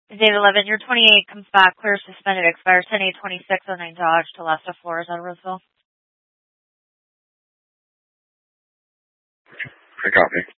Date 11, your 28 comes back, clear suspended, expires 10/8/26, 09 Dodge to Lester Flores out of Roseville. I copy.